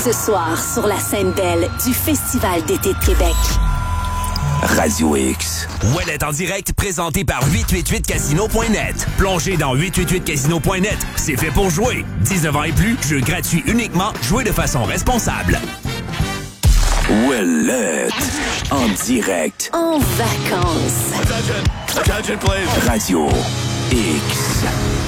Ce soir, sur la scène belle du Festival d'été de Québec. Radio X. Ouellet en direct, présenté par 888casino.net. Plongez dans 888casino.net. C'est fait pour jouer. 19 ans et plus, jeu gratuit uniquement. Jouez de façon responsable. Ouellet en direct. En vacances. Attention, please. Radio X.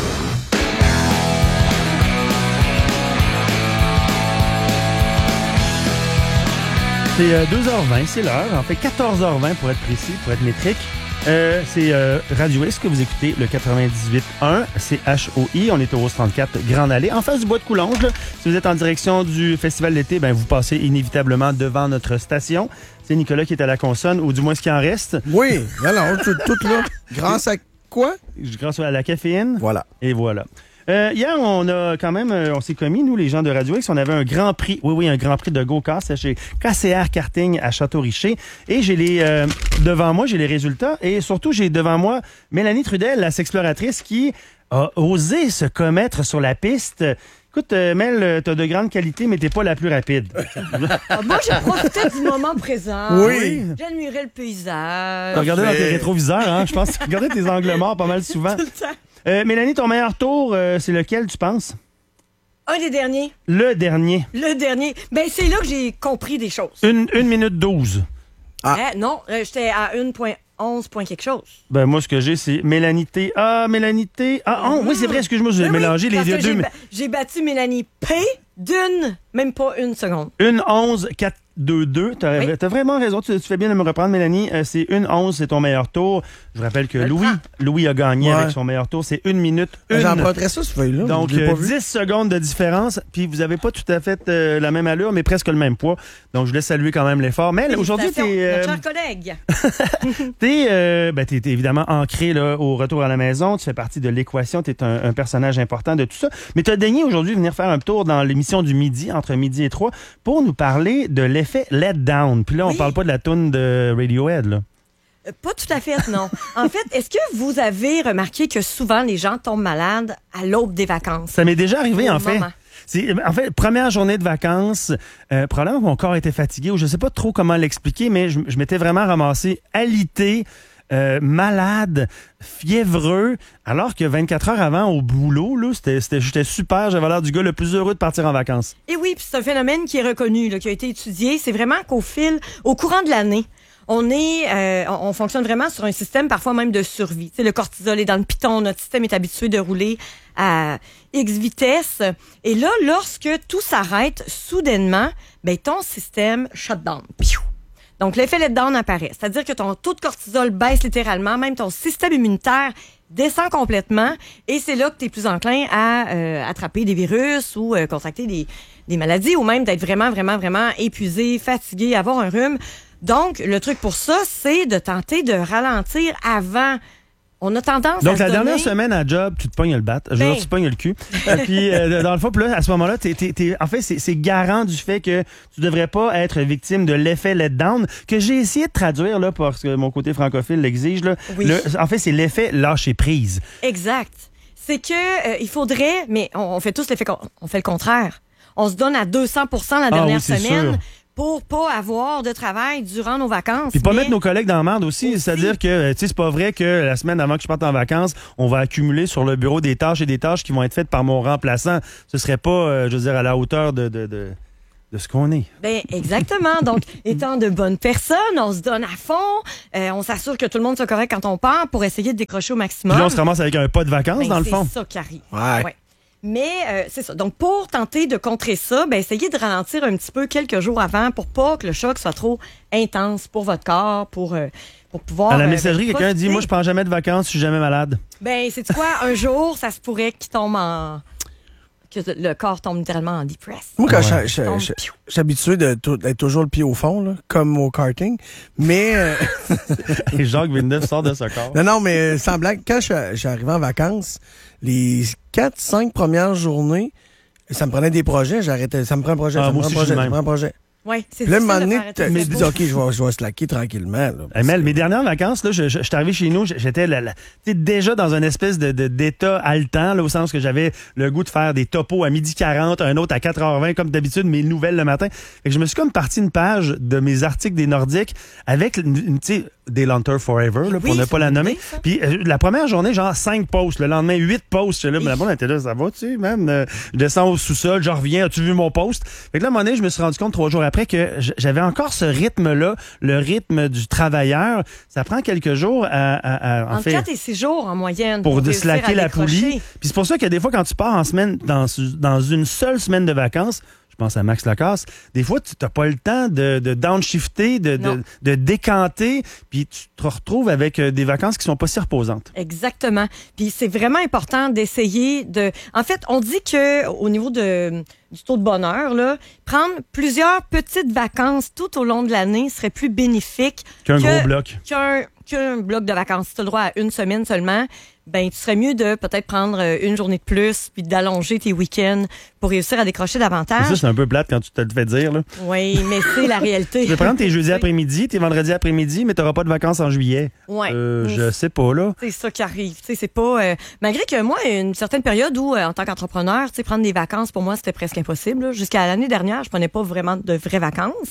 C'est 2h20, c'est l'heure. En fait, 14h20 pour être précis, pour être métrique. C'est Radio X que vous écoutez, le 98.1, c'est HOI. On est au Rose 34, Grande Allée, en face du Bois de Coulonges. Là. Si vous êtes en direction du Festival d'été, ben vous passez inévitablement devant notre station. C'est Nicolas qui est à la consonne, ou du moins ce qui en reste. Oui, alors, tout là. Grâce à quoi? Grâce à la caféine. Voilà. Et voilà. Hier, on a quand même, on s'est commis, nous, les gens de Radio X, on avait un grand prix, un grand prix de go-kart, c'est chez KCR Karting à Château-Richer. Et j'ai devant moi, j'ai les résultats. Et surtout, j'ai devant moi Mélanie Trudel, la sexploratrice, qui a osé se commettre sur la piste. Écoute, Mel, t'as de grandes qualités, mais t'es pas la plus rapide. Moi, j'ai profité du moment présent. Oui. J'admirais le paysage. T'as regardé dans tes rétroviseurs, hein? Je pense que tu regardais tes angles morts pas mal souvent. Tout le temps. Mélanie, ton meilleur tour, c'est lequel, tu penses? Un des derniers. Le dernier. Le dernier. Ben, c'est là que j'ai compris des choses. 1 minute 12. Non, j'étais à 1.11 point quelque chose. Ben, moi, ce que j'ai, c'est Mélanie T. Mélanie T. Oui, c'est vrai, excuse-moi, j'ai mélangé les deux. J'ai battu Mélanie P même pas une seconde. 1.11, 4, 2-2. T'as vraiment raison. Tu fais bien de me reprendre, Mélanie. C'est 1-11, c'est ton meilleur tour. Je rappelle que Louis a gagné avec son meilleur tour. C'est 1 minute. J'emprunterais ça, ce feuille-là. Donc, 10 secondes de différence. Puis, vous n'avez pas tout à fait la même allure, mais presque le même poids. Donc, je laisse saluer quand même l'effort. Mais aujourd'hui, t'es... Notre cher collègue. T'es évidemment ancré là, au retour à la maison. Tu fais partie de l'équation. T'es un personnage important de tout ça. Mais tu as daigné aujourd'hui venir faire un tour dans l'émission du midi, entre midi et 3, pour nous parler de l'effet Let Down. Puis là, on parle pas de la toune de Radiohead, là. Pas tout à fait, non. En fait, est-ce que vous avez remarqué que souvent, les gens tombent malades à l'aube des vacances? Ça m'est déjà arrivé, en fait. En fait, première journée de vacances, probablement mon corps était fatigué, ou je sais pas trop comment l'expliquer, mais je m'étais vraiment ramassé alité, malade, fiévreux, alors que 24 heures avant, au boulot, là, j'étais super, j'avais l'air du gars le plus heureux de partir en vacances. Et oui, puis c'est un phénomène qui est reconnu, là, qui a été étudié. C'est vraiment au courant de l'année, on fonctionne vraiment sur un système parfois même de survie. Tu sais, le cortisol est dans le piton, notre système est habitué de rouler à X vitesse. Et là, lorsque tout s'arrête soudainement, ben ton système shut down. Piou! Donc, l'effet let-down apparaît. C'est-à-dire que ton taux de cortisol baisse littéralement, même ton système immunitaire descend complètement, et c'est là que tu es plus enclin à attraper des virus ou contracter des maladies, ou même d'être vraiment, vraiment, vraiment épuisé, fatigué, avoir un rhume. Donc, le truc pour ça, c'est de tenter de ralentir avant. On a tendance donc, à la dernière semaine à job, tu te pognes le bat. Je veux dire, tu te pognes le cul. Puis, dans le fond, là, à ce moment-là, en fait, c'est garant du fait que tu devrais pas être victime de l'effet let-down, que j'ai essayé de traduire, là, parce que mon côté francophile l'exige, là. Oui. En fait, c'est l'effet lâcher-prise. Exact. C'est que il faudrait, mais on fait tous on fait le contraire. On se donne à 200% la dernière semaine. Sûr. Pour pas avoir de travail durant nos vacances. Puis pas mettre nos collègues dans la merde aussi. C'est-à-dire que, tu sais, c'est pas vrai que la semaine avant que je parte en vacances, on va accumuler sur le bureau des tâches qui vont être faites par mon remplaçant. Ce serait pas, je veux dire, à la hauteur de ce qu'on est. Ben exactement. Donc, étant de bonnes personnes, on se donne à fond. On s'assure que tout le monde soit correct quand on part pour essayer de décrocher au maximum. Puis là, on se ramasse avec un pas de vacances, dans le fond. C'est ça qui arrive. Ouais. Mais c'est ça. Donc, pour tenter de contrer ça, ben essayez de ralentir un petit peu quelques jours avant pour pas que le choc soit trop intense pour votre corps, pour pouvoir... À la messagerie, quelqu'un dit « Moi, je prends jamais de vacances, je suis jamais malade. » Ben, c'est quoi? Un jour, ça se pourrait qu'il tombe que le corps tombe littéralement en dépresse. Moi, quand je suis habitué d'être toujours le pied au fond, là, comme au karting, mais... Et Jacques Villeneuve sort de ce corps. Non, mais sans blague, quand je suis arrivé en vacances, les 4-5 premières journées, ça me prenait des projets, j'arrêtais. Ça me prend un projet, ça me prend un projet. Oui, c'est Puis là, à un difficile moment de donné, faire tu arrêter dis, ça. OK, je vais slacker tranquillement. Là, Hey, Mel, mes dernières vacances, là, je suis arrivé chez nous, j'étais déjà dans une espèce d'état haletant, là, au sens que j'avais le goût de faire des topos à 12h40, un autre à 4h20, comme d'habitude, mes nouvelles le matin. Fait que je me suis comme parti une page de mes articles des Nordiques avec, tu sais, des Hunter Forever, là, pour Oui, ne pas la c'est une nommer. idée, ça. Puis la première journée, genre 5 posts. Le lendemain, 8 posts. Là, mais la bonne était là, ça va, tu sais, même. Je descends au sous-sol, je reviens, as-tu vu mon post? Fait que là, à un moment donné, je me suis rendu compte 3 jours après que j'avais encore ce rythme-là, le rythme du travailleur. Ça prend quelques jours en Entre fait, 4 et 6 jours en moyenne. pour réussir slacker à la décrocher. poulie. Puis c'est pour ça que des fois, quand tu pars en semaine, dans une seule semaine de vacances, je pense à Max Lacasse, des fois, tu n'as pas le temps de downshifter, de décanter, puis tu te retrouves avec des vacances qui sont pas si reposantes. Exactement. Puis c'est vraiment important d'essayer de... En fait, on dit que au niveau du taux de bonheur, là, prendre plusieurs petites vacances tout au long de l'année serait plus bénéfique Qu'un gros bloc. Qu'un bloc de vacances. Si tu as le droit à une semaine seulement, ben tu serais mieux de peut-être prendre une journée de plus puis d'allonger tes week-ends pour réussir à décrocher Mais davantage. ça, c'est un peu plate quand tu te le fais dire. Là. Oui, mais c'est la réalité. Tu peux prendre tes jeudis après-midi, tes vendredis après-midi, mais tu n'auras pas de vacances en juillet. Ouais. Je sais pas, là. C'est ça qui arrive. Tu sais, c'est pas. Malgré que moi, une certaine période où, en tant qu'entrepreneur, tu sais, prendre des vacances, pour moi, c'était presque impossible. Là. Jusqu'à l'année dernière, je prenais pas vraiment de vraies vacances.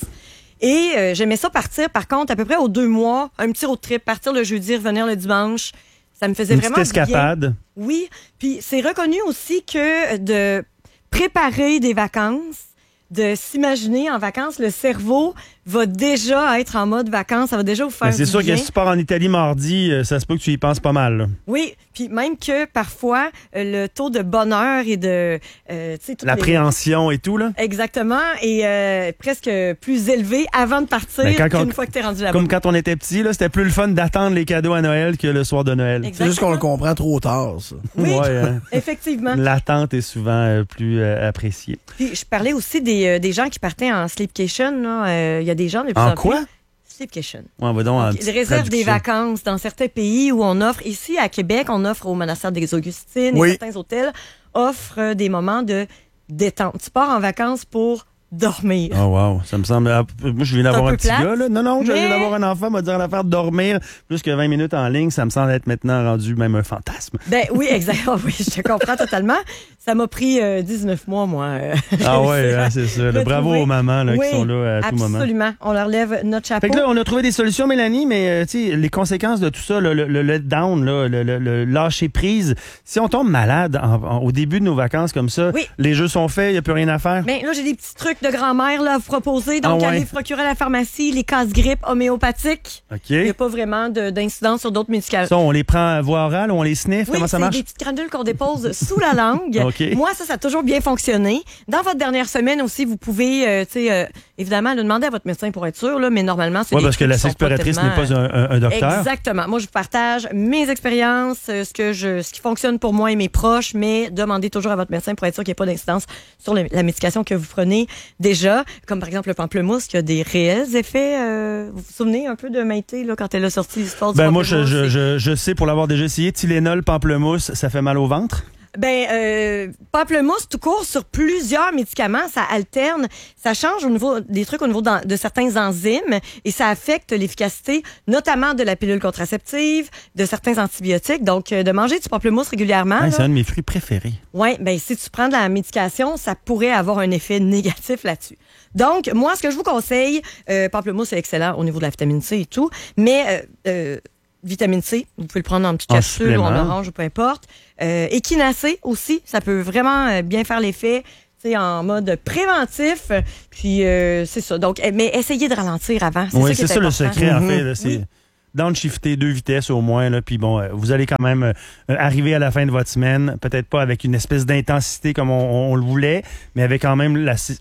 Et j'aimais ça partir, par contre, à peu près aux 2 mois, un petit road trip, partir le jeudi, revenir le dimanche. Ça me faisait Une vraiment petite bien. escapade. Oui. Puis c'est reconnu aussi que de préparer des vacances, de s'imaginer en vacances, le cerveau va déjà être en mode vacances, ça va déjà vous faire Mais c'est du sûr bien. que si tu pars en Italie mardi, ça se peut que tu y penses pas mal. Là. Oui, puis même que parfois, le taux de bonheur et de... tu sais, toutes L'appréhension et tout, là. Exactement, et presque plus élevé avant de partir Ben, qu'une fois que t'es rendu là-bas. Comme quand on était petit, là, c'était plus le fun d'attendre les cadeaux à Noël que le soir de Noël. c'est juste qu'on le comprend trop tard, ça. Oui, Ouais, effectivement. L'attente est souvent plus appréciée. Puis je parlais aussi des gens qui partaient en sleepcation. Là. Il y a des gens de plus en En quoi? plus... Sleepcation. Ouais, va donc en Ils petite réservent des traduction. vacances dans certains pays où on offre, ici à Québec, on offre au monastère des Augustines Oui. et certains hôtels offrent des moments de détente. Tu pars en vacances pour dormir. Oh wow, ça me semble... moi, je viens d'avoir un un peu petit plate, gars, là. Non, je viens mais- d'avoir un enfant, m'a dit en affaire de dormir plus que 20 minutes en ligne, ça me semble être maintenant rendu même un fantasme. Ben oui, exactement. Oui, je te comprends totalement. Ça m'a pris 19 mois, moi. Ah ouais, hein, c'est ça. le Bravo trouver. aux mamans là, Oui, qui sont là à tout moment. absolument. On leur lève notre chapeau. Fait que là, on a trouvé des solutions, Mélanie, mais tu sais, les conséquences de tout ça, le letdown, là, le lâcher prise, si on tombe malade au début de nos vacances comme ça, Oui. les jeux sont faits, il n'y a plus rien à faire. Ben là, j'ai des petits trucs de grand-mère là, à vous proposer. Donc, Ah ouais. allez procurer à la pharmacie les casse-grippe homéopathiques. OK. Il n'y a pas vraiment d'incidence sur d'autres médicaments. Ça, on les prend à voix orale, on les sniffe, Oui, comment ça c'est marche? des petites granules qu'on dépose sous la langue. OK. Moi, ça a toujours bien fonctionné. Dans votre dernière semaine aussi, vous pouvez, évidemment, le demander à votre médecin pour être sûr, là, mais normalement, c'est Oui, des parce que trucs la qui sont pas sexploratrice n'est tellement, pas un docteur. Exactement. Moi, je vous partage mes expériences, ce qui fonctionne pour moi et mes proches, mais demandez toujours à votre médecin pour être sûr qu'il n'y ait pas d'incidence sur la médication que vous prenez déjà, comme par exemple le pamplemousse qui a des réels effets. Vous vous souvenez un peu de Maïté là, quand elle a sorti l'histoire du Ben moi, pamplemousse? je sais, pour l'avoir déjà essayé, Tylenol, pamplemousse, ça fait mal au ventre. Pamplemousse tout court sur plusieurs médicaments, ça alterne, ça change au niveau des trucs au niveau de certains enzymes et ça affecte l'efficacité notamment de la pilule contraceptive, de certains antibiotiques. Donc de manger du pamplemousse régulièrement. Hey, là, c'est un de mes fruits préférés. ouais, ben si tu prends de la médication, ça pourrait avoir un effet négatif là-dessus. Donc moi ce que je vous conseille, pamplemousse est excellent au niveau de la vitamine C et tout, mais vitamine C, vous pouvez le prendre en petite En capsule ou en supplément. orange ou peu importe. Échinacée aussi, ça peut vraiment bien faire l'effet, tu sais, en mode préventif. Puis c'est ça. Donc, mais essayez de ralentir avant. Oui, qui c'est est ça le important. secret, en fait. Là, c'est Oui. downshifter 2 vitesses au moins. Là, puis bon, vous allez quand même arriver à la fin de votre semaine, peut-être pas avec une espèce d'intensité comme on le voulait, mais avec quand même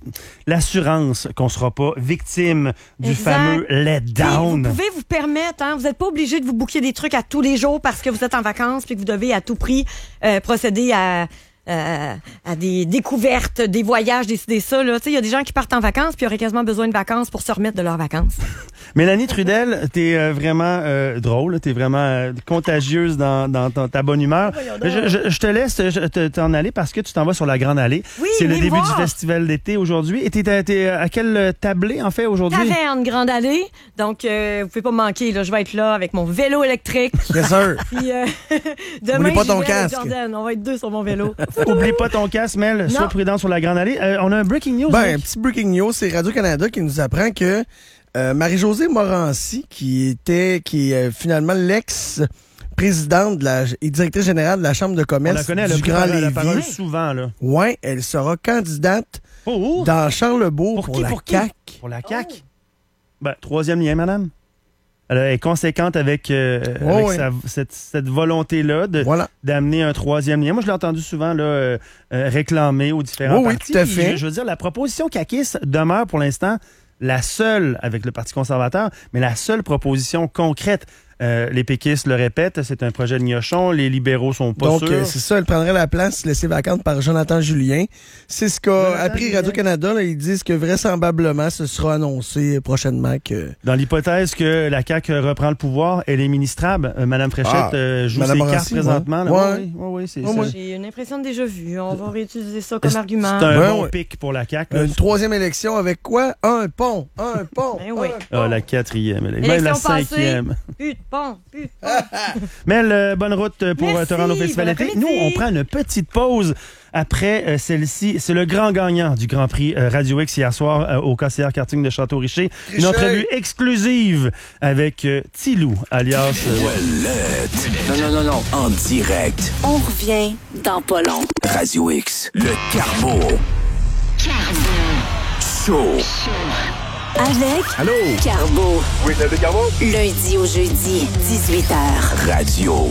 l'assurance qu'on sera pas victime du Exact. fameux Puis, letdown. vous pouvez vous permettre, hein, vous n'êtes pas obligé de vous booker des trucs à tous les jours parce que vous êtes en vacances puis que vous devez à tout prix procéder à à des découvertes, des voyages, décider ça. Il y a des gens qui partent en vacances puis auraient quasiment besoin de vacances pour se remettre de leurs vacances. Mélanie Trudel, t'es vraiment drôle, t'es vraiment contagieuse dans ta bonne humeur. Je te laisse t'en aller parce que tu t'en vas sur la Grande Allée. Oui, c'est le début voir. du festival d'été aujourd'hui. Et t'es à quel tablé, en fait, aujourd'hui? Taverne Grande Allée. Donc, vous pouvez pas me manquer. Là. Je vais être là avec mon vélo électrique. Bien sûr. Puis, demain, Oublie pas j'y ton vais avec casque. Jordan. On va être deux sur mon vélo. Oublie pas ton casque, Mel. Sois prudent sur la Grande Allée. On a un breaking news. Un petit breaking news, c'est Radio-Canada qui nous apprend que Marie-Josée Morancy, qui est finalement l'ex-présidente et directrice générale de la Chambre de On commerce la connaît, du Grand la parole Lévis. souvent, là. Ouais, elle sera candidate dans Charlebourg pour la CAQ. Pour la CAQ? Troisième lien, madame. Elle est conséquente avec cette volonté-là d'amener un troisième lien. Moi, je l'ai entendu souvent là, réclamer aux différents partis. Tout à fait. Je veux dire, la proposition caquiste demeure pour l'instant la seule, avec le Parti conservateur, mais la seule proposition concrète. Les péquistes le répètent, c'est un projet de gnochon. Les libéraux sont pas sûrs. Donc, c'est ça, elle prendrait la place laissée vacante par Jonathan Julien. C'est ce qu'a appris Radio-Canada. Là, ils disent que vraisemblablement, ce sera annoncé prochainement que... Dans l'hypothèse que la CAQ reprend le pouvoir, elle est ministrable. Mme Fréchette joue ses cartes présentement. Oui, c'est ça. J'ai une impression de déjà vu. On va réutiliser ça comme argument. C'est un bon pic pour la CAQ. Une troisième élection avec quoi? Un pont. Ben oui. La quatrième. Même Élection la cinquième. Putain. Mel, bonne route pour te rendre au Festival d'été. Nous, on prend une petite pause après celle-ci. C'est le grand gagnant du Grand Prix Radio X hier soir au KCR karting de Château-Richer. Une entrevue exclusive avec Tilou, alias... Non. En direct. On revient dans pas long. Radio X. Le Carbo. Show. Avec Carbo. Oui, c'est Carbo. Lundi au jeudi, 18h. Radio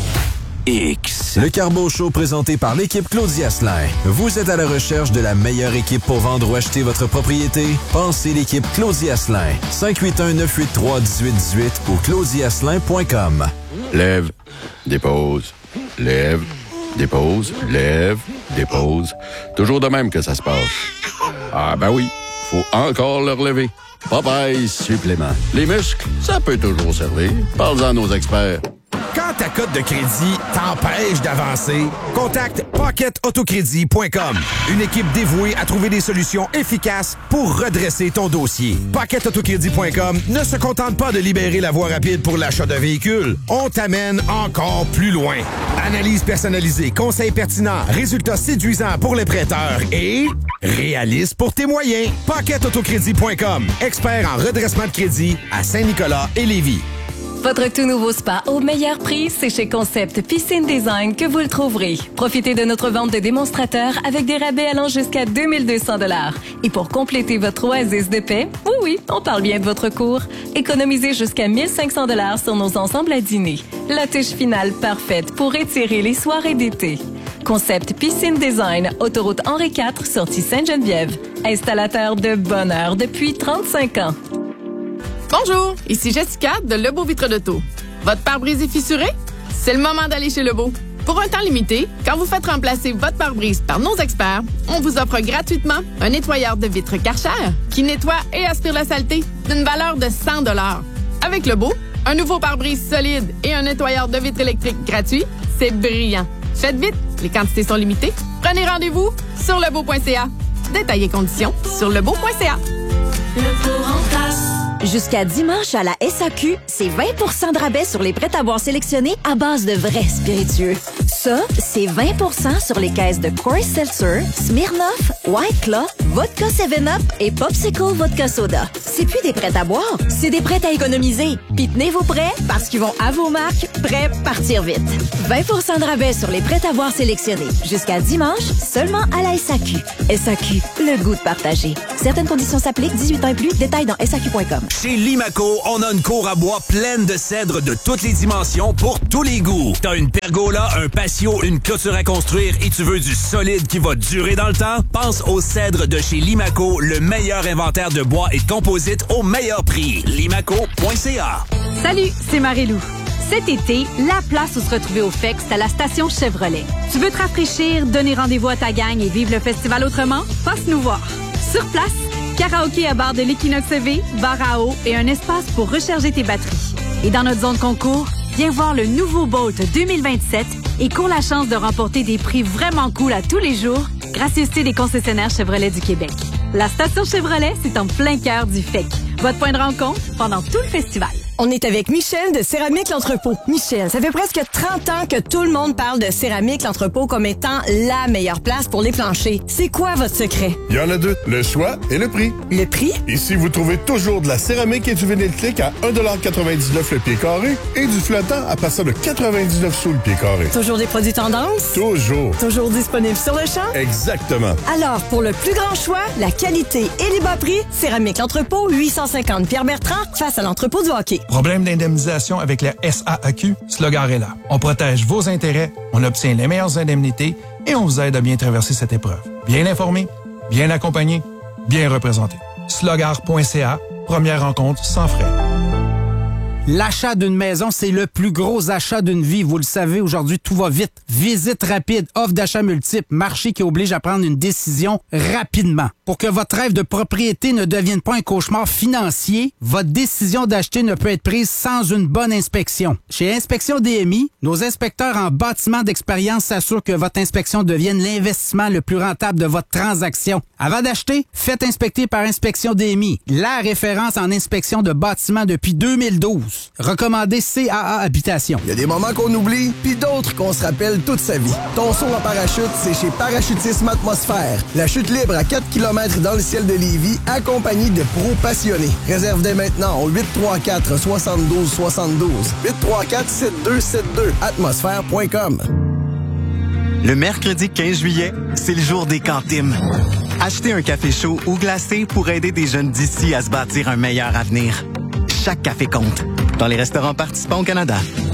X. Le Carbo Show présenté par l'équipe Claudie Asselin. Vous êtes à la recherche de la meilleure équipe pour vendre ou acheter votre propriété? Pensez l'équipe Claudie Asselin. 581-983-1818 ou claudieasselin.com. Lève, dépose, lève, dépose, lève, dépose. Toujours de même que ça se passe. Ah ben oui, faut encore le relever. Popeye supplément. Les muscles, ça peut toujours servir. Parle-en à nos experts. Quand ta cote de crédit t'empêche d'avancer, contacte PocketAutoCrédit.com. Une équipe dévouée à trouver des solutions efficaces pour redresser ton dossier. PocketAutoCrédit.com ne se contente pas de libérer la voie rapide pour l'achat de véhicules. On t'amène encore plus loin. Analyse personnalisée, conseils pertinents, résultats séduisants pour les prêteurs et réaliste pour tes moyens. PocketAutoCrédit.com. Expert en redressement de crédit à Saint-Nicolas et Lévis. Votre tout nouveau spa au meilleur prix, c'est chez Concept Piscine Design que vous le trouverez. Profitez de notre vente de démonstrateurs avec des rabais allant jusqu'à 2200 $. Et pour compléter votre oasis de paix, oui, on parle bien de votre cours, économisez jusqu'à 1500 $ sur nos ensembles à dîner. La touche finale parfaite pour étirer les soirées d'été. Concept Piscine Design, autoroute Henri IV, sortie Sainte-Geneviève. Installateur de bonheur depuis 35 ans. Bonjour, ici Jessica de Lebeau Vitre d'Auto. Votre pare-brise est fissuré? C'est le moment d'aller chez Lebeau. Pour un temps limité, quand vous faites remplacer votre pare-brise par nos experts, on vous offre gratuitement un nettoyeur de vitres Karcher qui nettoie et aspire la saleté d'une valeur de 100 $. Avec Lebeau, un nouveau pare-brise solide et un nettoyeur de vitres électriques gratuit, c'est brillant. Faites vite, les quantités sont limitées. Prenez rendez-vous sur lebeau.ca. Détails et conditions sur lebeau.ca. Jusqu'à dimanche à la SAQ, c'est 20 de rabais sur les prêts-à-boire sélectionnés à base de vrais spiritueux. Ça, c'est 20 sur les caisses de Coors Seltzer, Smirnoff, White Claw, Vodka 7-Up et Popsicle Vodka Soda. C'est plus des prêts-à-boire, c'est des prêts à économiser. Puis tenez vos prêts parce qu'ils vont à vos marques, prêts partir vite. 20 de rabais sur les prêts-à-boire sélectionnés. Jusqu'à dimanche, seulement à la SAQ. SAQ, le goût de partager. Certaines conditions s'appliquent, 18 ans et plus. Détails dans SAQ.com. Chez Limaco, on a une cour à bois pleine de cèdres de toutes les dimensions pour tous les goûts. T'as une pergola, un patio, une clôture à construire et tu veux du solide qui va durer dans le temps? Pense aux cèdres de chez Limaco, le meilleur inventaire de bois et de composites au meilleur prix. Limaco.ca. Salut, c'est Marie-Lou. Cet été, la place où se retrouver au FEC, c'est à la station Chevrolet. Tu veux te rafraîchir, donner rendez-vous à ta gang et vivre le festival autrement? Passe nous voir. Sur place, karaoké à bar de l'Equinox EV, bar à eau et un espace pour recharger tes batteries. Et dans notre zone concours, viens voir le nouveau Bolt 2027 et cours la chance de remporter des prix vraiment cool à tous les jours, gracieuseté des concessionnaires Chevrolet du Québec. La station Chevrolet, c'est en plein cœur du FEC. Votre point de rencontre pendant tout le festival. On est avec Michel de Céramique L'Entrepôt. Michel, ça fait presque 30 ans que tout le monde parle de Céramique L'Entrepôt comme étant la meilleure place pour les planchers. C'est quoi votre secret? Il y en a deux, le choix et le prix. Le prix? Ici, vous trouvez toujours de la céramique et du vinyle clic à 1,99$ le pied carré et du flottant à partir de 99 sous le pied carré. Toujours des produits tendance? Toujours. Toujours disponibles sur le champ? Exactement. Alors, pour le plus grand choix, la qualité et les bas prix, Céramique L'Entrepôt, 850 Pierre-Bertrand, face à l'entrepôt du hockey. Problème d'indemnisation avec la SAAQ? Slogar est là. On protège vos intérêts, on obtient les meilleures indemnités et on vous aide à bien traverser cette épreuve. Bien informé, bien accompagné, bien représenté. Slogar.ca, première rencontre sans frais. L'achat d'une maison, c'est le plus gros achat d'une vie. Vous le savez, aujourd'hui, tout va vite. Visite rapide, offre d'achat multiple, marché qui oblige à prendre une décision rapidement. Pour que votre rêve de propriété ne devienne pas un cauchemar financier, votre décision d'acheter ne peut être prise sans une bonne inspection. Chez Inspection DMI, nos inspecteurs en bâtiment d'expérience s'assurent que votre inspection devienne l'investissement le plus rentable de votre transaction. Avant d'acheter, faites inspecter par Inspection DMI, la référence en inspection de bâtiments depuis 2012. Recommandé CAA Habitation. Il y a des moments qu'on oublie, puis d'autres qu'on se rappelle toute sa vie. Ton saut en parachute, c'est chez Parachutisme Atmosphère. La chute libre à 4 km dans le ciel de Lévis, accompagnée de pros passionnés. Réserve dès maintenant au 834-7272. 834-7272. Atmosphère.com. Le mercredi 15 juillet, c'est le jour des cantines. Achetez un café chaud ou glacé pour aider des jeunes d'ici à se bâtir un meilleur avenir. Chaque café compte. Dans les restaurants participants au Canada.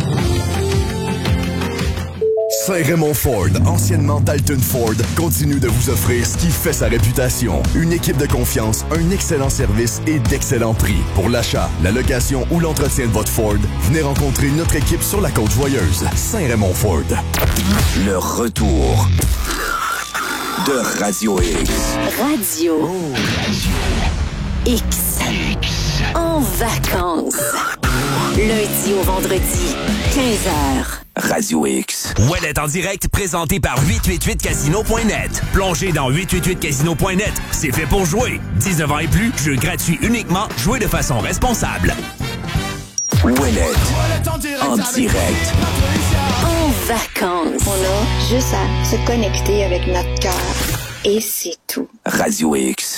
Saint-Raymond Ford, anciennement Dalton Ford, continue de vous offrir ce qui fait sa réputation. Une équipe de confiance, un excellent service et d'excellents prix. Pour l'achat, la location ou l'entretien de votre Ford, venez rencontrer notre équipe sur la Côte-Joyeuse. Saint-Raymond Ford. Le retour de Radio X. Radio X. En vacances. Lundi au vendredi, 15h. Radio X. Ouellet en direct, présenté par 888casino.net. Plongez dans 888casino.net. C'est fait pour jouer. 19 ans et plus, jeu gratuit uniquement. Jouez de façon responsable. Ouellet en direct. En vacances. On a juste à se connecter avec notre cœur. Et c'est tout. Radio X.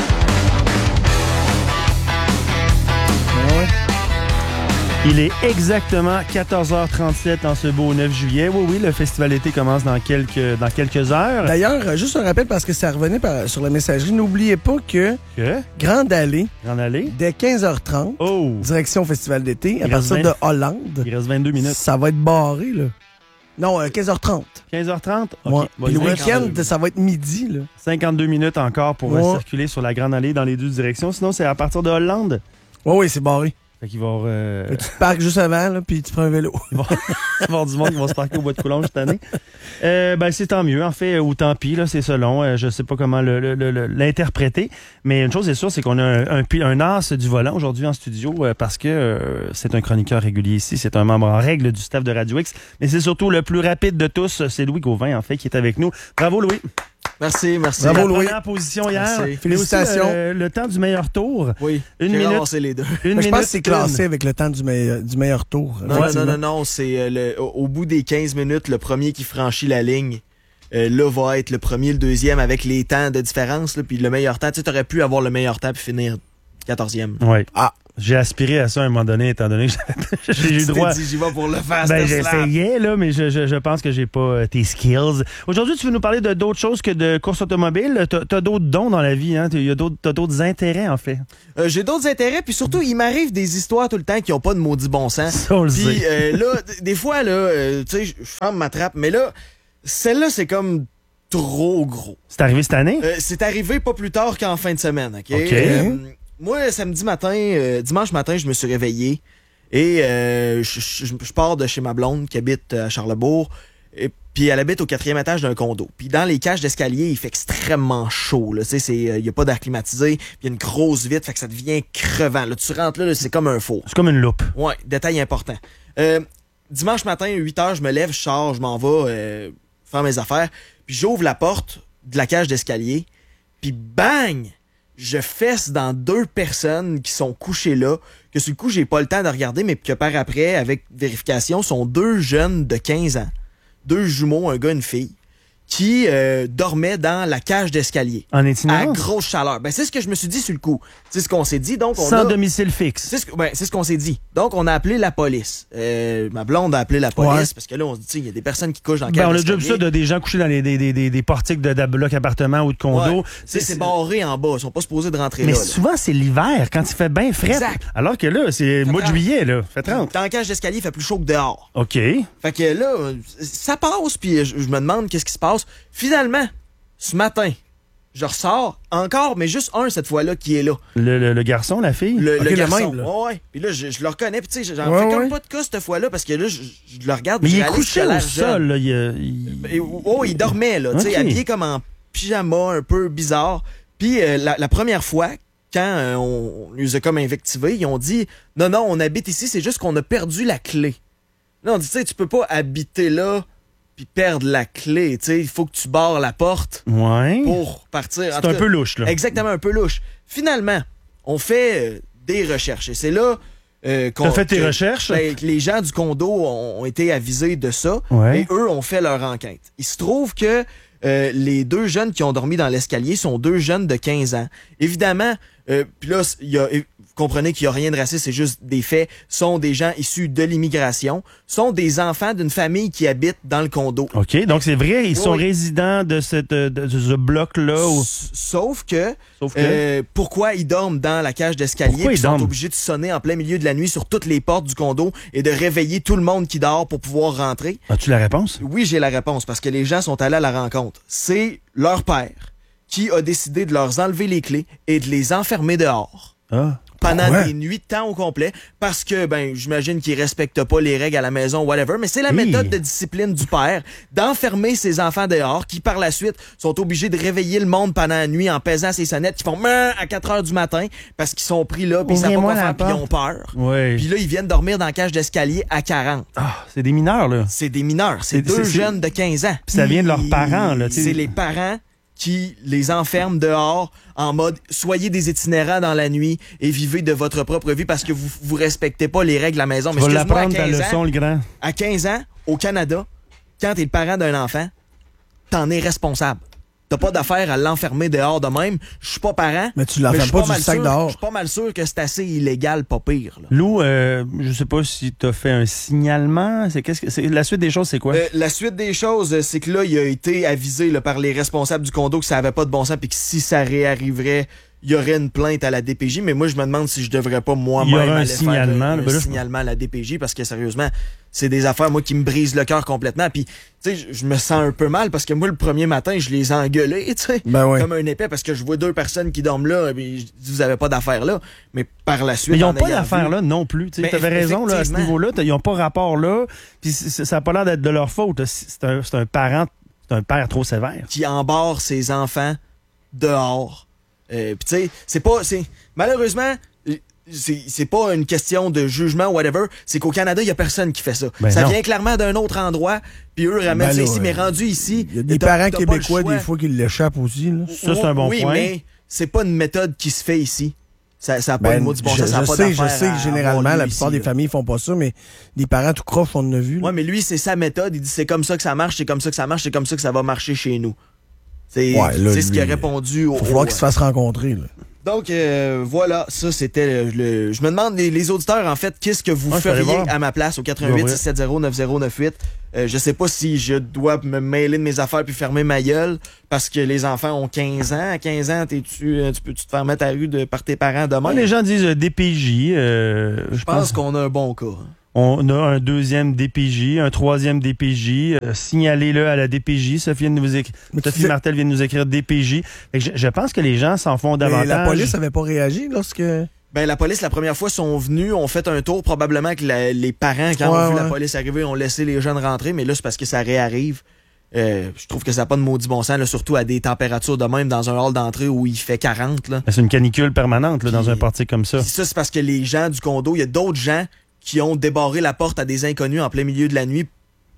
Il est exactement 14h37 en ce beau 9 juillet. Oui, le festival d'été commence dans quelques heures. D'ailleurs, juste un rappel parce que ça revenait sur la messagerie. N'oubliez pas que Grande Allée, dès 15h30, direction festival d'été, à partir de Hollande. Il reste 22 minutes. Ça va être barré, là. Non, 15h30. 15h30? OK. Ouais. Puis le week-end, ça va être midi, là. 52 minutes encore pour circuler sur la Grande Allée dans les deux directions. Sinon, c'est à partir de Hollande. Oui, c'est barré. Fait qu'il va tu te parques juste avant, là, puis tu prends un vélo. Il va y avoir du monde qui va se parquer au bois de Coulonge cette année. C'est tant mieux, en fait, ou tant pis, là, c'est selon. Je sais pas comment l'interpréter. Mais une chose est sûre, c'est qu'on a un as du volant aujourd'hui en studio parce que c'est un chroniqueur régulier ici. C'est un membre en règle du staff de Radio X. Mais c'est surtout le plus rapide de tous. C'est Louis Gauvin, en fait, qui est avec nous. Bravo, Louis. Merci. Bravo, Louis. Première position hier. Merci. Félicitations. Le temps du meilleur tour. Oui, une j'ai minute. ramassé les deux. Je pense que c'est classé avec le temps du meilleur tour. Non. C'est au bout des 15 minutes, le premier qui franchit la ligne, là, va être le premier, le deuxième, avec les temps de différence. Là, puis le meilleur temps, tu aurais pu avoir le meilleur temps puis finir 14e. Oui. J'ai aspiré à ça à un moment donné, étant donné que j'ai eu droit. J'y vais pour le fast. J'essayais, là, mais je pense que j'ai pas tes skills. Aujourd'hui, tu veux nous parler de d'autres choses que de course automobile. T'as d'autres dons dans la vie, hein? T'as d'autres intérêts, en fait. J'ai d'autres intérêts, puis surtout, il m'arrive des histoires tout le temps qui ont pas de maudit bon sens. Ça, on le sait. Puis là, des fois, là, tu sais, je ferme ma trappe, mais là, celle-là, c'est comme trop gros. C'est arrivé cette année? C'est arrivé pas plus tard qu'en fin de semaine, OK? OK. Moi, dimanche matin, je me suis réveillé. Et je pars de chez ma blonde qui habite à Charlebourg. Et puis elle habite au 4e étage d'un condo. Puis dans les cages d'escalier, il fait extrêmement chaud. Il n'y a pas d'air climatisé. Puis il y a une grosse vitre, fait que ça devient crevant. Là, tu rentres là, c'est comme un four. C'est comme une loupe. Ouais, détail important. Dimanche matin, 8h, je me lève, je sors, je m'en vais faire mes affaires. Puis j'ouvre la porte de la cage d'escalier. Puis bang! Je fesse dans 2 personnes qui sont couchées là, que sur le coup, j'ai pas le temps de regarder, mais que par après, avec vérification, sont 2 jeunes de 15 ans. 2 jumeaux, un gars et une fille, qui dormaient dans la cage d'escalier. En itinérance? À grosse chaleur. Ben, c'est ce que je me suis dit sur le coup. C'est ce qu'on s'est dit. Donc, Sans domicile fixe. C'est ce qu'on s'est dit. Donc, on a appelé la police. Ma blonde a appelé la police parce que là, on se dit, il y a des personnes qui couchent dans la cage d'escalier. On a déjà vu ça des gens couchés dans des portiques de blocs appartements ou de condos. Ouais. C'est barré en bas. Ils sont pas supposés de rentrer mais là. Mais souvent, c'est l'hiver, quand il fait bien frais. Exact. Alors que là, c'est mois de juillet, là. Fait 30. Dans la cage d'escalier, il fait plus chaud que dehors. OK. Fait que là, ça passe, puis je me demande qu'est-ce qui se passe. Finalement, ce matin, je ressors encore, mais juste un cette fois-là qui est là. Le garçon, la fille? Le garçon. Même, ouais. Puis là, je le reconnais. Puis tu sais, j'en fais comme pas de cas cette fois-là parce que là, je le regarde. Mais il est couché au sol. Là, il dormait, là. Tu sais, habillé comme en pyjama, un peu bizarre. Puis la première fois, quand on les a comme invectivés, ils ont dit non, on habite ici, c'est juste qu'on a perdu la clé. Là, on dit, tu sais, tu peux pas habiter là puis perdre la clé, tu sais, il faut que tu barres la porte pour partir. C'est un peu louche, là. Exactement, un peu louche. Finalement, on fait des recherches. Et c'est là qu'on fait tes recherches? Que les gens du condo ont été avisés de ça. Ouais. Et eux ont fait leur enquête. Il se trouve que les 2 jeunes qui ont dormi dans l'escalier sont 2 jeunes de 15 ans. Évidemment, puis là, vous comprenez qu'il n'y a rien de raciste, c'est juste des faits, sont des gens issus de l'immigration, sont des enfants d'une famille qui habite dans le condo. OK, donc c'est vrai, ils sont résidents de ce bloc-là. Sauf que pourquoi ils dorment dans la cage d'escalier? Ils sont obligés de sonner en plein milieu de la nuit sur toutes les portes du condo et de réveiller tout le monde qui dort pour pouvoir rentrer. As-tu la réponse? Oui, j'ai la réponse, parce que les gens sont allés à la rencontre. C'est leur père qui a décidé de leur enlever les clés et de les enfermer dehors. Pendant des nuits de temps au complet, parce que, j'imagine qu'ils respectent pas les règles à la maison, whatever, mais c'est la méthode de discipline du père, d'enfermer ses enfants dehors, qui par la suite sont obligés de réveiller le monde pendant la nuit en pesant ses sonnettes, qui font à 4 heures du matin, parce qu'ils sont pris là, puis ils savent pas quoi faire, puis ils ont peur. Puis là, ils viennent dormir dans la cage d'escalier à 40. Ah, c'est des mineurs, là. C'est des mineurs, c'est 2 jeunes de 15 ans. Puis ça vient de leurs parents, là. C'est les parents qui les enferment dehors en mode soyez des itinérants dans la nuit et vivez de votre propre vie parce que vous respectez pas les règles de la maison. Mais excuse-moi, à 15 ans, au Canada, quand t'es le parent d'un enfant, t'en es responsable. T'as pas d'affaire à l'enfermer dehors de même. Je suis pas parent. Mais tu l'enfermes pas du sac dehors. Je suis pas mal sûr que c'est assez illégal, pas pire. Là. Lou, je sais pas si t'as fait un signalement. La suite des choses, c'est quoi? La suite des choses, c'est que là, il a été avisé là, par les responsables du condo que ça avait pas de bon sens puis que si ça réarriverait, il y aurait une plainte à la DPJ. Mais moi, je me demande si je devrais pas moi-même aller faire un signalement à la DPJ parce que sérieusement, c'est des affaires, moi, qui me brisent le cœur complètement. Puis, tu sais, je me sens un peu mal parce que moi, le premier matin, je les ai engueulés, tu sais, comme un épais parce que je vois 2 personnes qui dorment là et puis je dis, vous avez pas d'affaires là. Mais par la suite, mais ils n'ont pas d'affaires là non plus. Tu avais raison, là, à ce niveau-là. Ils n'ont pas rapport là. Puis ça n'a pas l'air d'être de leur faute. C'est un parent, c'est un père trop sévère. Qui embarque ses enfants dehors. Puis tu sais, malheureusement, c'est pas une question de jugement ou whatever, c'est qu'au Canada, il y a personne qui fait ça. Ça vient clairement d'un autre endroit, puis eux ramènent ça ici, mais rendu ici... Il y a des parents québécois, des fois, qui l'échappent aussi. Là. Ça, c'est un bon point. Oui, mais c'est pas une méthode qui se fait ici. Ça n'a pas de mot du bon sens, ça n'a pas d'affaire. Je sais que généralement, la plupart des familles font pas ça, mais des parents tout croche, on en a vu. Oui, mais lui, c'est sa méthode. Il dit, c'est comme ça que ça marche, c'est comme ça que ça marche, c'est comme ça que ça va marcher chez nous. C'est ce qu'il a répondu au... Il faut falloir qu'ils se fassent rencontrer, là. Donc, voilà, ça, c'était le... Je me demande, les auditeurs, en fait, qu'est-ce que vous feriez à ma place au 88-670-9098? Je sais pas si je dois me mêler de mes affaires puis fermer ma gueule parce que les enfants ont 15 ans. À 15 ans, tu peux-tu te faire mettre à rue par tes parents demain? Les gens disent DPJ. Je pense qu'on a un bon cas. On a un 2e DPJ, un 3e DPJ. Signalez-le à la DPJ. Sophie Martel vient de nous écrire DPJ. Je pense que les gens s'en font davantage. Mais la police n'avait pas réagi lorsque... Ben, la police, la première fois, sont venus, ont fait un tour, probablement que les parents, quand ont vu la police arriver, ont laissé les jeunes rentrer, mais là, c'est parce que ça réarrive. Je trouve que ça n'a pas de maudit bon sens, là, surtout à des températures de même dans un hall d'entrée où il fait 40. Là. C'est une canicule permanente là, dans un portique comme ça. Ça, c'est parce que les gens du condo, il y a d'autres gens qui ont débarré la porte à des inconnus en plein milieu de la nuit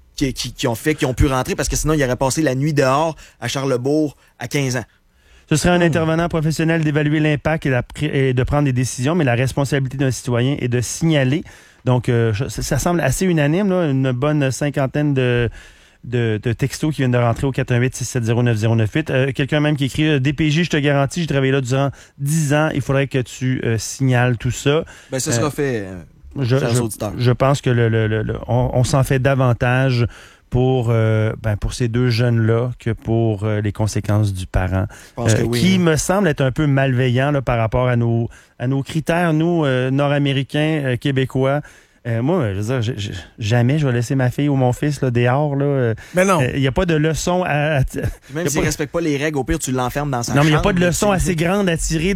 qui ont pu rentrer parce que sinon, ils auraient passé la nuit dehors à Charlesbourg à 15 ans. Ce serait un intervenant professionnel d'évaluer l'impact et de prendre des décisions, mais la responsabilité d'un citoyen est de signaler. Donc, ça semble assez unanime, là, une bonne cinquantaine de textos qui viennent de rentrer au 418-670-9098. Quelqu'un même qui écrit « DPJ, je te garantis, j'ai travaillé là durant 10 ans, il faudrait que tu signales tout ça. » Ben, ça sera fait, chers auditeurs. Je pense que on s'en fait davantage pour ces deux jeunes-là que pour les conséquences du parent, qui me semble être un peu malveillant là, par rapport à nos critères, nous, nord-américains, québécois. Moi, je veux dire, jamais je vais laisser ma fille ou mon fils là, dehors. Mais non. Il n'y a pas de leçon à... Même s'il ne respecte pas les règles, au pire, tu l'enfermes dans sa chambre. Non, mais il n'y a pas de leçon assez grande à tirer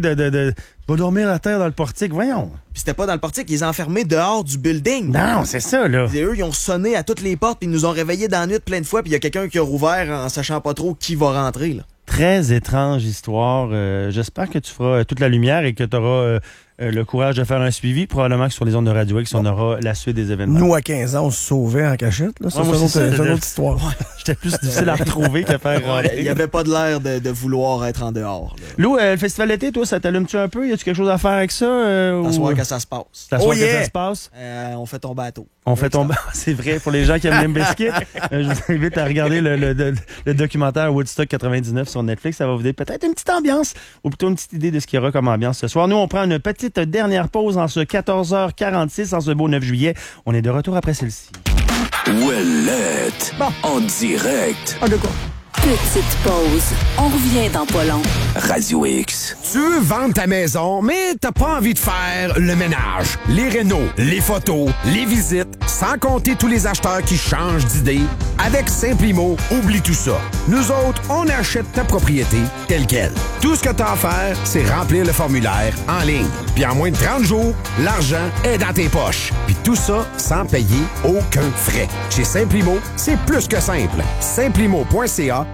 va dormir à terre dans le portique, voyons. Puis c'était pas dans le portique, ils les ont enfermés dehors du building. Non, c'est ça, là. Et eux, ils ont sonné à toutes les portes, puis ils nous ont réveillés dans la nuit plein de fois, puis il y a quelqu'un qui a rouvert en sachant pas trop qui va rentrer, là. Très étrange histoire. J'espère que tu feras toute la lumière et que tu auras le courage de faire un suivi. Probablement que sur les ondes de Radio X, on aura la suite des événements. Nous, à 15 ans, on se sauvait en cachette. Là. C'est une autre histoire. Ouais, j'étais plus difficile à retrouver qu'à faire Il n'y avait pas de l'air de vouloir être en dehors. Là. Lou, le festival d'été, toi, ça t'allume-tu un peu? Y a-tu quelque chose à faire avec ça? T'asseoir que ça se passe. T'asseoir que ça se passe? On fait ton bateau. On fait tomber. C'est vrai, pour les gens qui aiment Limp Bizkit, je vous invite à regarder le documentaire Woodstock 99 sur Netflix. Ça va vous donner peut-être une petite ambiance ou plutôt une petite idée de ce qu'il y aura comme ambiance ce soir. Nous, on prend une petite dernière pause en ce 14h46 en ce beau 9 juillet. On est de retour après celle-ci. Ouellette, en direct. Ah, de quoi? Petite pause. On revient dans pas long. Radio X. Tu veux vendre ta maison, mais t'as pas envie de faire le ménage, les rénaux, les photos, les visites, sans compter tous les acheteurs qui changent d'idée. Avec Simplimo, oublie tout ça. Nous autres, on achète ta propriété telle quelle. Tout ce que t'as à faire, c'est remplir le formulaire en ligne. Puis en moins de 30 jours, l'argent est dans tes poches. Puis tout ça sans payer aucun frais. Chez Simplimo, c'est plus que simple. Simplimo.ca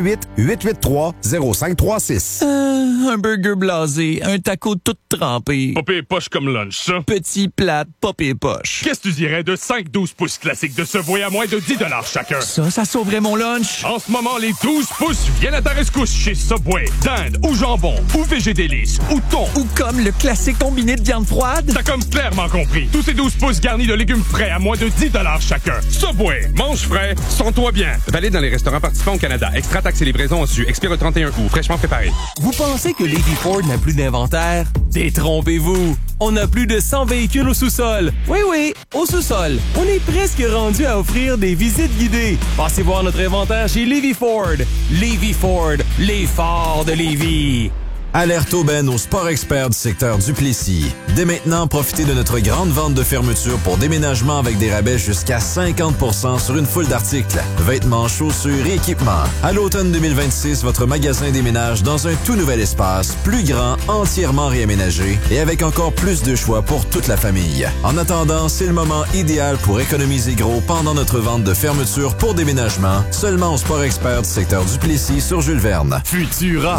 88-883-0536. Un burger blasé, un taco tout trempé. Pas pire poche comme lunch, ça. Petit plat, pas pire poche. Qu'est-ce que tu dirais de 5-12 pouces classiques de Subway à moins de 10 $ chacun? Ça sauverait mon lunch. En ce moment, les 12 pouces viennent à ta rescousse chez Subway. Dinde ou jambon ou végédélice ou thon. Ou comme le classique combiné de viande froide. T'as comme clairement compris. Tous ces 12 pouces garnis de légumes frais à moins de 10 $ chacun. Subway, mange frais, sens-toi bien. Valide dans les restaurants participants au Canada. Extra taxes et livraison au su. Expire le 31 août. Fraîchement préparé. Vous pensez que Levy Ford n'a plus d'inventaire? Détrompez-vous! On a plus de 100 véhicules au sous-sol. Oui, au sous-sol. On est presque rendu à offrir des visites guidées. Passez voir notre inventaire chez Levy Ford. Levy Ford, les forts de Lévis. Alerte aubaine au Sport Expert du secteur Duplessis. Dès maintenant, profitez de notre grande vente de fermeture pour déménagement avec des rabais jusqu'à 50% sur une foule d'articles. Vêtements, chaussures et équipements. À l'automne 2026, votre magasin déménage dans un tout nouvel espace, plus grand, entièrement réaménagé et avec encore plus de choix pour toute la famille. En attendant, c'est le moment idéal pour économiser gros pendant notre vente de fermeture pour déménagement, seulement au Sport Expert du secteur Duplessis sur Jules Verne. Futura!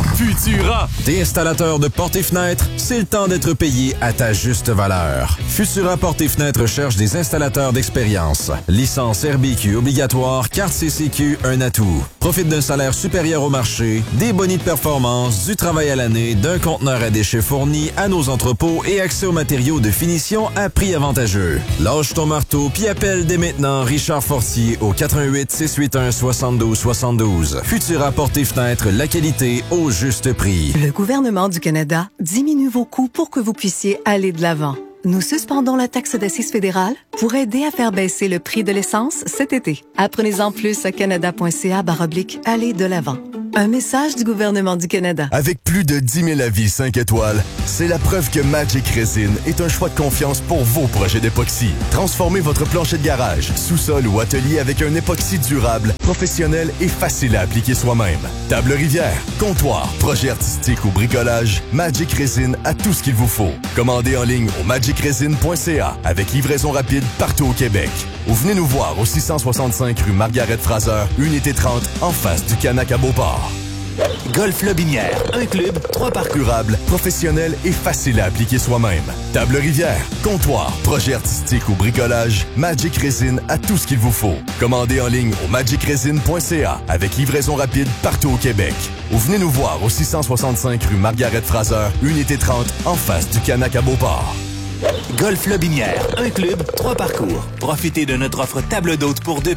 Installateur de portes et fenêtres, c'est le temps d'être payé à ta juste valeur. Futura Portes et Fenêtres cherche des installateurs d'expérience. Licence RBQ obligatoire, carte CCQ, un atout. Profite d'un salaire supérieur au marché, des bonus de performance, du travail à l'année, d'un conteneur à déchets fourni à nos entrepôts et accès aux matériaux de finition à prix avantageux. Lâche ton marteau puis appelle dès maintenant Richard Fortier au 88 681 72 72. Futura Portes et Fenêtres, la qualité au juste prix. Le gouvernement du Canada diminue vos coûts pour que vous puissiez aller de l'avant. Nous suspendons la taxe d'assises fédérale pour aider à faire baisser le prix de l'essence cet été. Apprenez-en plus à canada.ca/aller de l'avant. Un message du gouvernement du Canada. Avec plus de 10 000 avis 5 étoiles, c'est la preuve que Magic Resin est un choix de confiance pour vos projets d'époxy. Transformez votre plancher de garage, sous-sol ou atelier avec un époxy durable, professionnel et facile à appliquer soi-même. Table rivière, comptoir, projet artistique ou bricolage, Magic Resin a tout ce qu'il vous faut. Commandez en ligne au magicresin.ca avec livraison rapide partout au Québec. Ou venez nous voir au 665 rue Margaret-Fraser, unité 30, en face du Canac à Beauport. Golf Lobinière, un club, 3 parcours. Durable, professionnel et facile à appliquer soi-même. Table rivière, comptoir, projet artistique ou bricolage, Magic Resin a tout ce qu'il vous faut. Commandez en ligne au magicresin.ca avec livraison rapide partout au Québec. Ou venez nous voir au 665 rue Margaret-Fraser, unité 30, en face du Canac à Beauport. Golf Lobinière, un club, 3 parcours. Profitez de notre offre table d'hôte pour 2